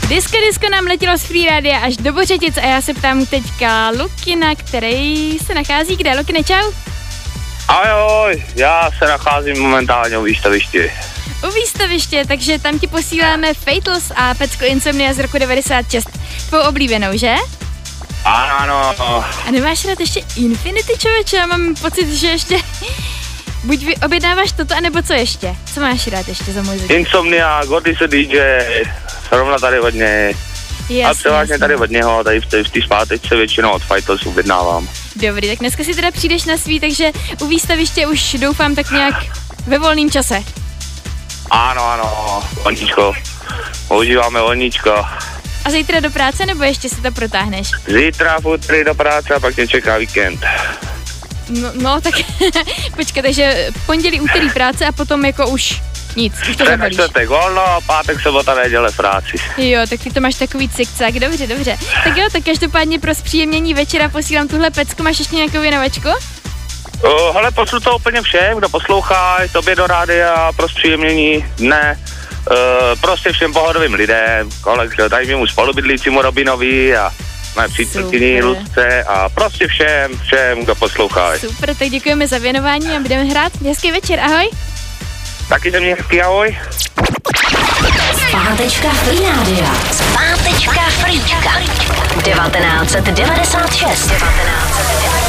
Disco nám letělo z Free Radia až do Bořetic a já se ptám teďka Lukina, který se nachází kde? Lukine, čau. Ahoj, já se nacházím momentálně u výstaviště. U výstaviště, takže tam ti posíláme Fatals a Pecko Insomnia z roku 96. Tvou oblíbenou, že? Ano. A nemáš rád ještě Infinity, člověče? Já mám pocit, že ještě... Buď objednáváš toto, anebo co ještě? Co máš rád ještě za muziku? Insomnia, Gordy se DJ, zrovna tady hodně. Jasně, a převážně tady od něho, tady v té zpátečce většinou od Fighters objednávám. Dobrý, tak dneska si teda přijdeš na svý, takže u výstaviště už doufám tak nějak ve volném čase. Ano, volníčko. Používáme volníčko. A zítra do práce, nebo ještě si to protáhneš? Zítra v úterý do práce a pak mě čeká víkend. No tak počkej, takže pondělí, úterý práce a potom jako už nic, už to zabalíš. Čtvrtek volno, pátek, sobota, neděle v práci. Jo, tak ty to máš takový cikcak, dobře. Tak jo, tak každopádně pro zpříjemnění večera posílám tuhle pecku, máš ještě nějakou věnovačku? Hele, poslu to úplně všem, kdo poslouchá, tobě do rádia pro zpříjemnění dne. Prostě všem pohodovým lidem, tady mému spolubydlícímu Robinovi a mé přítelkyni Lucce a prostě všem, kdo poslouchá. Super, tak děkujeme za věnování a budeme hrát. Hezký večer, ahoj. Taky se mě hezký, ahoj. Zpátečka Free Rádia. Zpátečka Freečka. 1996.